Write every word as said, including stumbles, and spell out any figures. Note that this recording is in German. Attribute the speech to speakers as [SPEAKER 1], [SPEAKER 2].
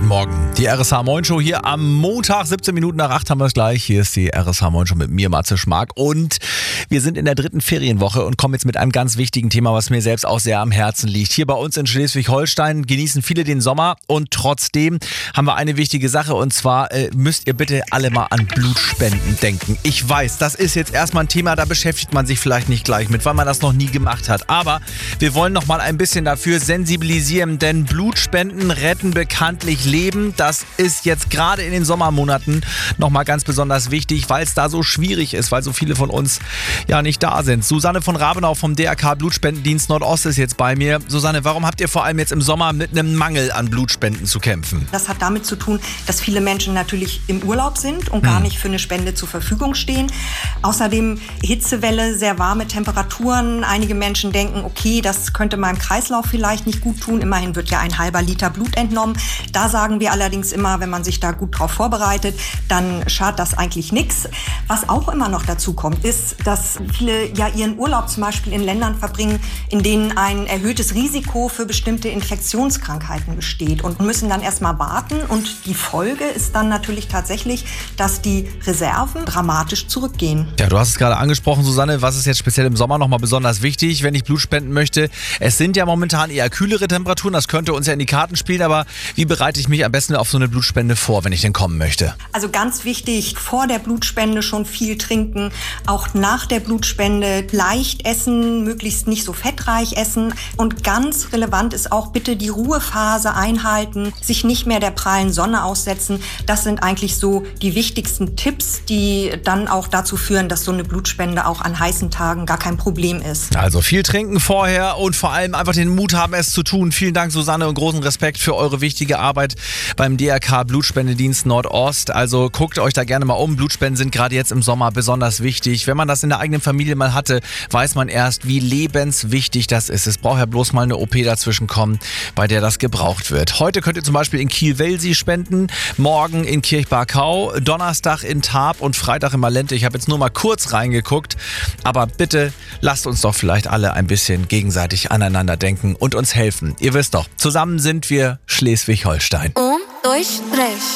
[SPEAKER 1] Morgen. Die R S H Moin Show hier am Montag, siebzehn Minuten nach acht haben wir es gleich. Hier ist die R S H Moin Show mit mir, Matze Schmark. Und wir sind in der dritten Ferienwoche und kommen jetzt mit einem ganz wichtigen Thema, was mir selbst auch sehr am Herzen liegt. Hier bei uns in Schleswig-Holstein genießen viele den Sommer und trotzdem haben wir eine wichtige Sache und zwar äh, müsst ihr bitte alle mal an Blutspenden denken. Ich weiß, das ist jetzt erstmal ein Thema, da beschäftigt man sich vielleicht nicht gleich mit, weil man das noch nie gemacht hat. Aber wir wollen noch mal ein bisschen dafür sensibilisieren, denn Blutspenden retten bekanntlich Leben. Das ist jetzt gerade in den Sommermonaten nochmal ganz besonders wichtig, weil es da so schwierig ist, weil so viele von uns ja nicht da sind. Susanne von Rabenau vom D R K Blutspendendienst Nordost ist jetzt bei mir. Susanne, warum habt ihr vor allem jetzt im Sommer mit einem Mangel an Blutspenden zu kämpfen?
[SPEAKER 2] Das hat damit zu tun, dass viele Menschen natürlich im Urlaub sind und gar
[SPEAKER 1] hm.
[SPEAKER 2] nicht für eine Spende zur Verfügung stehen. Außerdem Hitzewelle, sehr warme Temperaturen. Einige Menschen denken, okay, das könnte meinem Kreislauf vielleicht nicht gut tun. Immerhin wird ja ein halber Liter Blut entnommen. Da sagen wir allerdings immer, wenn man sich da gut drauf vorbereitet, dann schadet das eigentlich nichts. Was auch immer noch dazu kommt, ist, dass viele ja ihren Urlaub zum Beispiel in Ländern verbringen, in denen ein erhöhtes Risiko für bestimmte Infektionskrankheiten besteht und müssen dann erstmal warten. Und die Folge ist dann natürlich tatsächlich, dass die Reserven dramatisch zurückgehen.
[SPEAKER 1] Ja, du hast es gerade angesprochen, Susanne. Was ist jetzt speziell im Sommer nochmal besonders wichtig, wenn ich Blut spenden möchte? Es sind ja momentan eher kühlere Temperaturen, das könnte uns ja in die Karten spielen, aber wie bereite ich mich am besten auf so eine Blutspende vor, wenn ich denn kommen möchte?
[SPEAKER 2] Also ganz wichtig, vor der Blutspende schon viel trinken, auch nach der Blutspende leicht essen, möglichst nicht so fettreich essen und ganz relevant ist auch bitte die Ruhephase einhalten, sich nicht mehr der prallen Sonne aussetzen. Das sind eigentlich so die wichtigsten Tipps, die dann auch dazu führen, dass so eine Blutspende auch an heißen Tagen gar kein Problem ist.
[SPEAKER 1] Also viel trinken vorher und vor allem einfach den Mut haben, es zu tun. Vielen Dank, Susanne, und großen Respekt für eure wichtige Arbeit beim D R K Blutspendedienst Nordost. Also guckt euch da gerne mal um. Blutspenden sind gerade jetzt im Sommer besonders wichtig. Wenn man das in der eigenen Familie mal hatte, weiß man erst, wie lebenswichtig das ist. Es braucht ja bloß mal eine O P dazwischen kommen, bei der das gebraucht wird. Heute könnt ihr zum Beispiel in Kiel-Welsi spenden, morgen in Kirchbarkau, Donnerstag in Tarp und Freitag in Malente. Ich habe jetzt nur mal kurz reingeguckt, aber bitte lasst uns doch vielleicht alle ein bisschen gegenseitig aneinander denken und uns helfen. Ihr wisst doch, zusammen sind wir Schleswig-Holstein.
[SPEAKER 3] Um, dois, três.